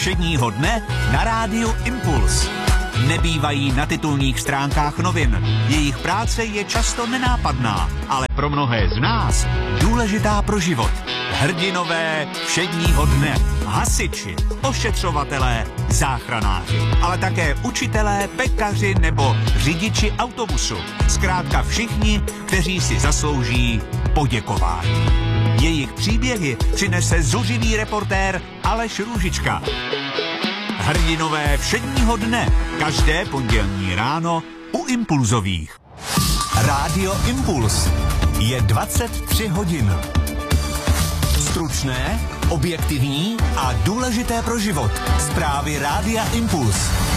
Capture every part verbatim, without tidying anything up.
Všedního dne na rádiu Impuls. Nebývají na titulních stránkách novin. Jejich práce je často nenápadná, ale pro mnohé z nás důležitá pro život. Hrdinové všedního dne, hasiči, ošetřovatelé, záchranáři, ale také učitelé, pekaři nebo řidiči autobusu. Zkrátka všichni, kteří si zaslouží poděkování. Jejich příběhy přinese zuřivý reportér Aleš Růžička. Hrdinové všedního dne, každé pondělní ráno u Impulzových. Rádio Impuls je dvacet tři hodin. Stručné, objektivní a důležité pro život. Zprávy Rádia Impuls.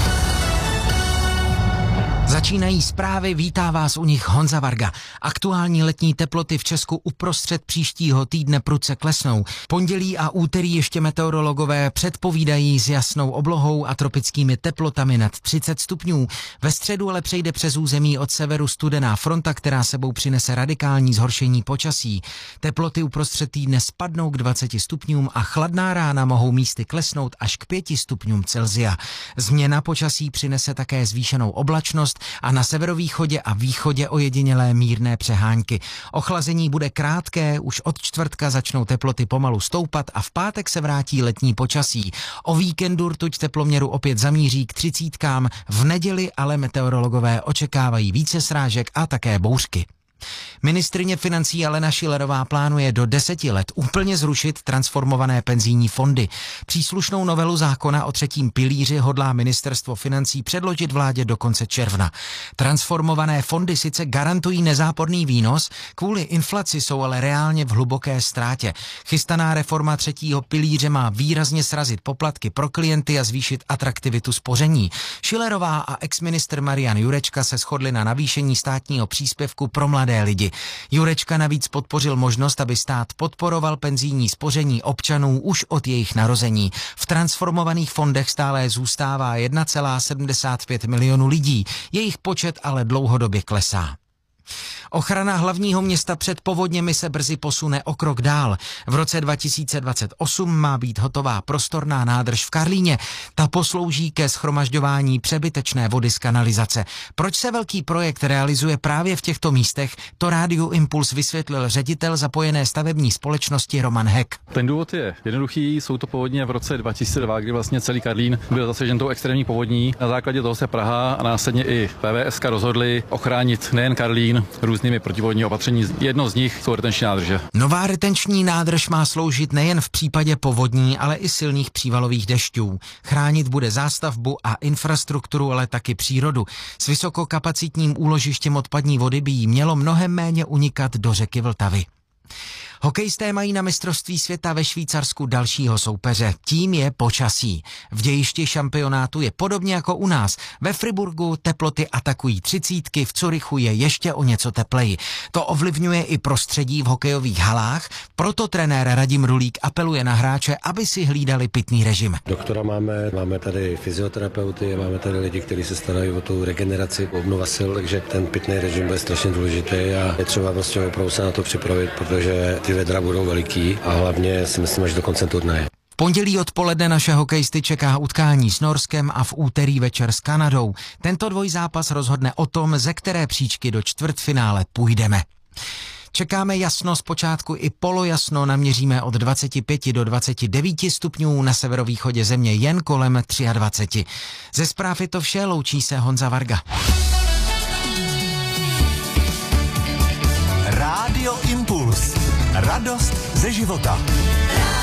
Začínají zprávy, vítá vás u nich Honza Varga. Aktuální letní teploty v Česku uprostřed příštího týdne prudce klesnou. Pondělí a úterý ještě meteorologové předpovídají s jasnou oblohou a tropickými teplotami nad třicet stupňů. Ve středu ale přejde přes území od severu studená fronta, která sebou přinese radikální zhoršení počasí. Teploty uprostřed týdne spadnou k dvaceti stupňům a chladná rána mohou místy klesnout až k pěti stupňům Celsia. Změna počasí přinese také zvýšenou oblačnost a na severovýchodě a východě ojedinělé mírné přehánky. Ochlazení bude krátké, už od čtvrtka začnou teploty pomalu stoupat a v pátek se vrátí letní počasí. O víkendu rtuť teploměru opět zamíří k třicítkám, v neděli ale meteorologové očekávají více srážek a také bouřky. Ministryně financí Alena Schillerová plánuje do deseti let úplně zrušit transformované penzijní fondy. Příslušnou novelu zákona o třetím pilíři hodlá ministerstvo financí předložit vládě do konce června. Transformované fondy sice garantují nezáporný výnos, kvůli inflaci jsou ale reálně v hluboké ztrátě. Chystaná reforma třetího pilíře má výrazně srazit poplatky pro klienty a zvýšit atraktivitu spoření. Schillerová a exministr Marian Jurečka se shodli na navýšení státního příspěvku pro mladé lidi. Jurečka navíc podpořil možnost, aby stát podporoval penzijní spoření občanů už od jejich narození. V transformovaných fondech stále zůstává jedna celá sedmdesát pět milionu lidí. Jejich počet ale dlouhodobě klesá. Ochrana hlavního města před povodněmi se brzy posune o krok dál. V roce dva tisíce dvacet osm má být hotová prostorná nádrž v Karlíně. Ta poslouží ke shromažďování přebytečné vody z kanalizace. Proč se velký projekt realizuje právě v těchto místech, to Rádiu Impuls vysvětlil ředitel zapojené stavební společnosti Roman Heck. Ten důvod je jednoduchý, jsou to povodně v roce dva tisíce dva, kdy vlastně celý Karlín byl zasažen tou extrémní povodní. Na základě toho se Praha a následně i P V S rozhodli ochránit nejen Karlín různými protipovodní opatření. Jedno z nich jsou retenční nádrže. Nová retenční nádrž má sloužit nejen v případě povodní, ale i silných přívalových dešťů. Chránit bude zástavbu a infrastrukturu, ale taky přírodu. S vysokokapacitním úložištěm odpadní vody by jí mělo mnohem méně unikat do řeky Vltavy. Hokejisté mají na mistrovství světa ve Švýcarsku dalšího soupeře. Tím je počasí. V dějišti šampionátu je podobně jako u nás. Ve Friburgu teploty atakují třicítky, v Curychu je ještě o něco tepleji. To ovlivňuje i prostředí v hokejových halách, proto trenér Radim Rulík apeluje na hráče, aby si hlídali pitný režim. Doktora máme, máme tady fyzioterapeuty, máme tady lidi, kteří se starají o tu regeneraci, obnova sil, takže ten pitný režim bude strašně důležitý a je třeba prostě opravdu se na to připravit, protože ty vedra budou veliký a hlavně si myslím, až do konce turnaje. V pondělí odpoledne naše hokejisty čeká utkání s Norskem a v úterý večer s Kanadou. Tento dvojzápas rozhodne o tom, ze které příčky do čtvrtfinále půjdeme. Čekáme jasno, zpočátku i polojasno, naměříme od dvaceti pěti do dvaceti devíti stupňů, na severovýchodě země jen kolem dvaceti tři. Ze zpráv je to vše, loučí se Honza Varga. Rádio Impuls. Radost ze života.